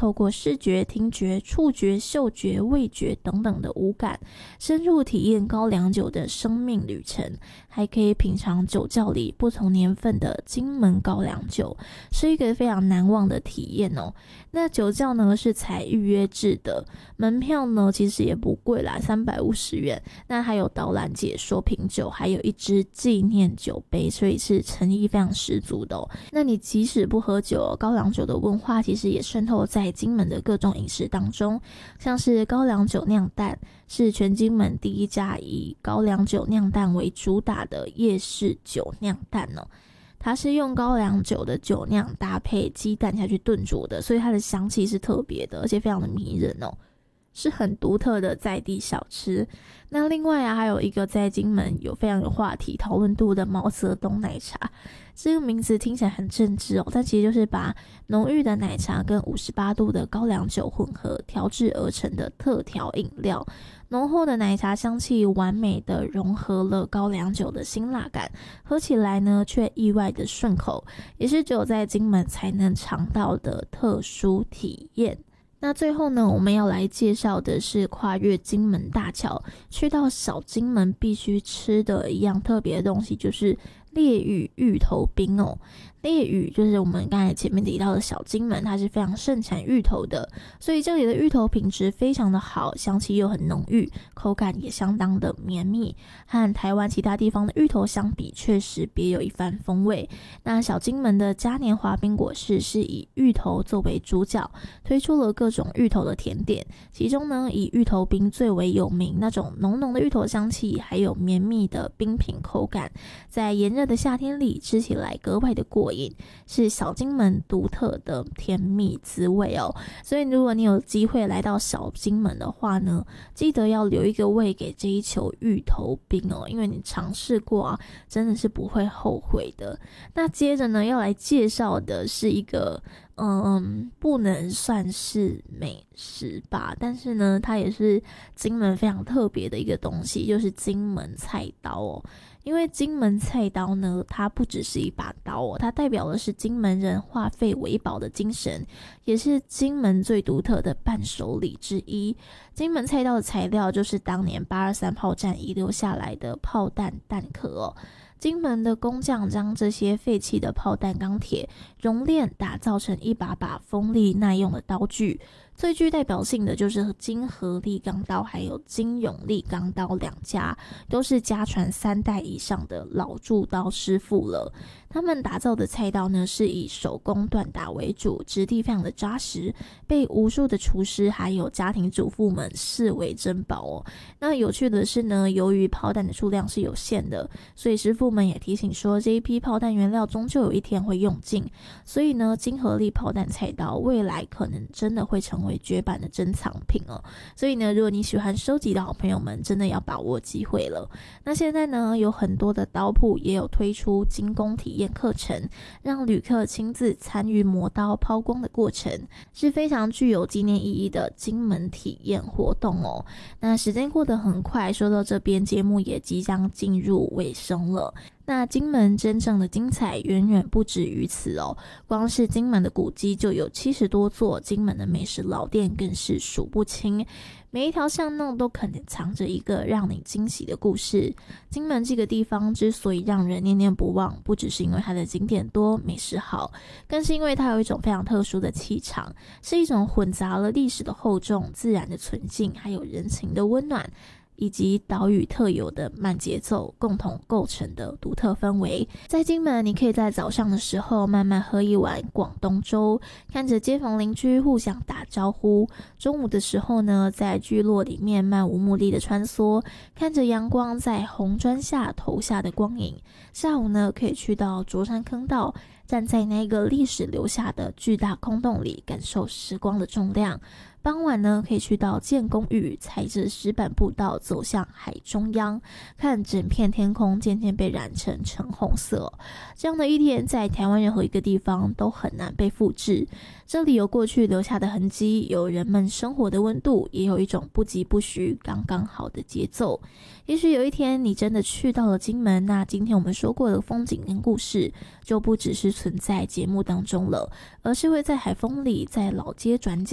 透过视觉、听觉、触觉、嗅觉、味觉等等的五感，深入体验高粱酒的生命旅程，还可以品尝酒窖里不同年份的金门高粱酒，是一个非常难忘的体验哦。那酒窖呢是采预约制的，门票呢其实也不贵啦，350元。那还有导览解说品酒，还有一支纪念酒杯，所以是诚意非常十足的哦。那你即使不喝酒，高粱酒的文化其实也渗透在金门的各种饮食当中，像是高粱酒酿蛋，是全金门第一家以高粱酒酿蛋为主打的夜市酒酿蛋哦。它是用高粱酒的酒酿搭配鸡蛋下去炖煮的，所以它的香气是特别的，而且非常的迷人哦，是很独特的在地小吃。那另外还有一个在金门有非常有话题讨论度的毛泽东奶茶，这个名字听起来很政治哦，但其实就是把浓郁的奶茶跟58度的高粱酒混合调制而成的特调饮料。浓厚的奶茶香气完美的融合了高粱酒的辛辣感，喝起来呢却意外的顺口，也是只有在金门才能尝到的特殊体验。那最后呢，我们要来介绍的是跨越金门大桥去到小金门必须吃的一样特别的东西，就是烈屿芋头冰哦。烈屿就是我们刚才前面提到的小金门，它是非常盛产芋头的，所以这里的芋头品质非常的好，香气又很浓郁，口感也相当的绵密，和台湾其他地方的芋头相比，确实别有一番风味。那小金门的嘉年华冰果室是以芋头作为主角，推出了各种芋头的甜点，其中呢以芋头冰最为有名，那种浓浓的芋头香气，还有绵密的冰品口感，在炎热的夏天里吃起来格外的过瘾，是小金门独特的甜蜜滋味哦。所以如果你有机会来到小金门的话呢，记得要留一个胃给这一球芋头冰哦，因为你尝试过啊，真的是不会后悔的。那接着呢，要来介绍的是一个不能算是美食吧，但是呢它也是金门非常特别的一个东西，就是金门菜刀哦。因为金门菜刀呢，它不只是一把刀哦，它代表的是金门人化废为宝的精神，也是金门最独特的伴手礼之一。金门菜刀的材料就是当年823炮战遗留下来的炮弹弹壳哦。金门的工匠将这些废弃的炮弹钢铁熔炼，打造成一把把锋利耐用的刀具。最具代表性的就是金合力钢刀还有金永力钢刀两家，都是家传3代以上的老铸刀师傅了。他们打造的菜刀呢，是以手工锻打为主，质地非常的扎实，被无数的厨师还有家庭主妇们视为珍宝哦。那有趣的是呢，由于炮弹的数量是有限的，所以师傅们也提醒说，这一批炮弹原料终究有一天会用尽，所以呢，金合力炮弹菜刀未来可能真的会成为绝版的珍藏品哦。所以呢，如果你喜欢收集的好朋友们，真的要把握机会了。那现在呢，有很多的刀铺也有推出精工体验课程，让旅客亲自参与磨刀抛光的过程，是非常具有纪念意义的金门体验活动哦。那时间过得很快，说到这边节目也即将进入尾声了。那金门真正的精彩远远不止于此哦，光是金门的古迹就有70多座，金门的美食老店更是数不清，每一条巷弄都可能藏着一个让你惊喜的故事。金门这个地方之所以让人念念不忘，不只是因为它的景点多美食好，更是因为它有一种非常特殊的气场，是一种混杂了历史的厚重、自然的纯净还有人情的温暖，以及岛屿特有的慢节奏共同构成的独特氛围。在金门，你可以在早上的时候慢慢喝一碗广东粥，看着街坊邻居互相打招呼；中午的时候呢，在聚落里面漫无目的的穿梭，看着阳光在红砖下投下的光影；下午呢，可以去到卓山坑道，站在那个历史留下的巨大空洞里，感受时光的重量。傍晚呢，可以去到建功屿，踩着石板步道走向海中央，看整片天空渐渐被染成橙红色。这样的一天在台湾任何一个地方都很难被复制。这里有过去留下的痕迹，有人们生活的温度，也有一种不疾不徐刚刚好的节奏。也许有一天你真的去到了金门，那今天我们说过的风景跟故事就不只是存在节目当中了，而是会在海风里，在老街转角